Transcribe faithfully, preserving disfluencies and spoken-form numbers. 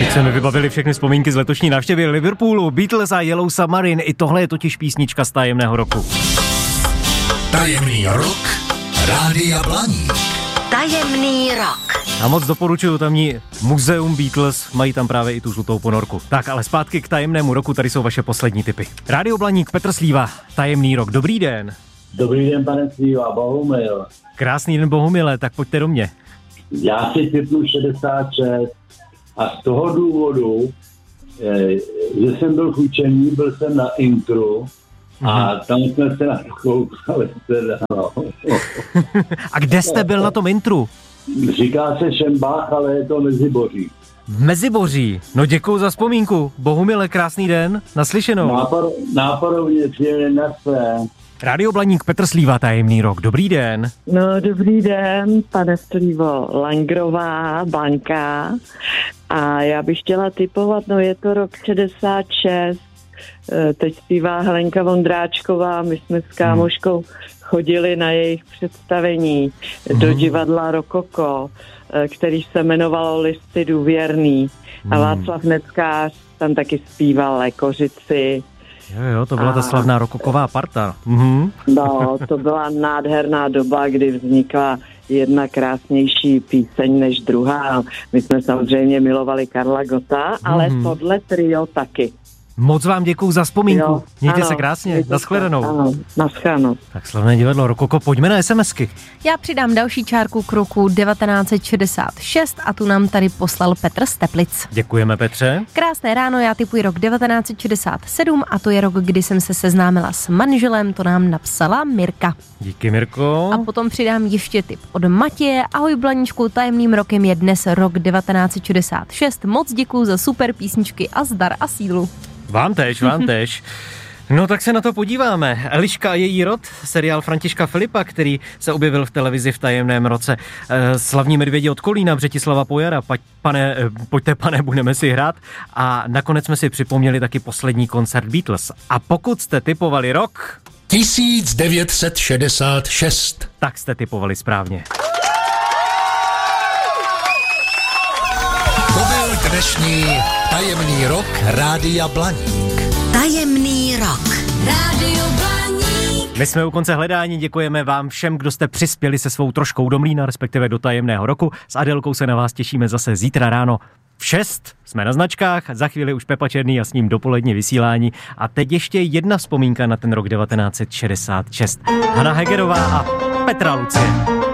Teď se mi vybavili všechny vzpomínky z letošní návštěvy Liverpoolu, Beatles a Yellow Submarine. I tohle je totiž písnička z tajemného roku. Tajemný rok Rádia Blaník. Tajemný rok. A moc doporučuju tamní muzeum Beatles, mají tam právě i tu žlutou ponorku. Tak, ale zpátky k tajemnému roku, tady jsou vaše poslední tipy. Rádio Blaník, Petr Slíva, tajemný rok, dobrý den. Dobrý den, pane Slíva, Bohumil. Krásný den, Bohumile, tak pojďte do mě. Já si tipnu šedesát šest a z toho důvodu, že jsem byl v učení, byl jsem na intru a mm-hmm. tam jsme se na to koukali. A kde jste byl na tom intru? Říká se Šembách, ale je to Meziboří. V Meziboří. No děkuju za vzpomínku. Bohumile, krásný den, naslyšenou. Nápor, náporovně, příjemně na své. Rádio Blaník, Petr Slíva, tajemný rok, dobrý den. No, dobrý den, pane Slívo, Langrová, Blanka. A já bych chtěla tipovat, no je to rok šedesát šest, teď zpívá Helenka Vondráčková, my jsme s kámoškou chodili na jejich představení mm. do divadla Rokoko, který se jmenovalo Listy důvěrný. Mm. A Václav Neckář tam taky zpíval Lékořici. Jo, jo, to byla a... ta slavná rokoková parta. Mhm. No, to byla nádherná doba, kdy vznikla jedna krásnější píseň než druhá. My jsme samozřejmě milovali Karla Gotta, mm. ale tohle trio taky. Moc vám děkuju za vzpomínku. Jo, Mějte ano, se krásně. Naschledanou. Ano, naschledanou. Tak slavné divadlo Rokoko, pojďme na SMSky. Já přidám další čárku k roku devatenáct set šedesát šest a tu nám tady poslal Petr z Teplic. Děkujeme, Petře. Krásné ráno, já tipuji rok devatenáct set šedesát sedm a to je rok, kdy jsem se seznámila s manželem, to nám napsala Mirka. Díky, Mirko. A potom přidám ještě tip od Matěje. Ahoj Blaníčku, tajemným rokem je dnes rok devatenáct set šedesát šest. Moc děkuju za super písničky a zdar a sílu. Vám též, vám též. No tak se na to podíváme. Eliška a její rod, seriál Františka Filipa, který se objevil v televizi v tajemném roce. Slavní medvědi od Kolína, Břetislava Pojara, pa, pane, pojďte pane, budeme si hrát. A nakonec jsme si připomněli taky poslední koncert Beatles. A pokud jste tipovali rok... tisíc devět set šedesát šest. Tak jste tipovali správně. To byl dnešní tajemný rok Rádia Blaník. Tajemný rok. Rádio Blaník. My jsme u konce hledání, děkujeme vám všem, kdo jste přispěli se svou troškou do mlýna, respektive do tajemného roku. S Adélkou se na vás těšíme zase zítra ráno v šest. Jsme na značkách, za chvíli už Pepa Černý a s ním dopolední vysílání. A teď ještě jedna vzpomínka na ten rok devatenáct set šedesát šest. Hana Hegerová a Petra Lucie.